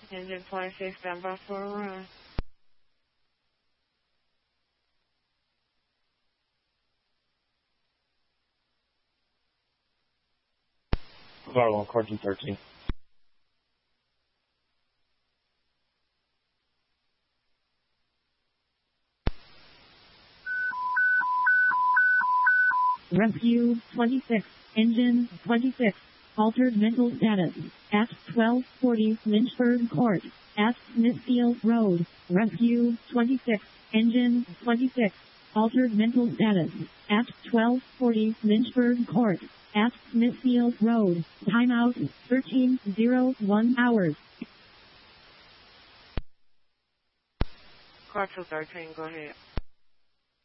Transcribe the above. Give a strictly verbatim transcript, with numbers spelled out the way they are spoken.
Engine twenty-six, stand by for a run. Cargo on Cartoon thirteen. Rescue twenty-six, Engine twenty-six, altered mental status, at twelve forty Lynchburg Court, at Smithfield Road. Rescue twenty-six, Engine twenty-six, altered mental status, at twelve forty Lynchburg Court, at Smithfield Road. Timeout, thirteen oh one hours. Cartoon thirteen, go ahead.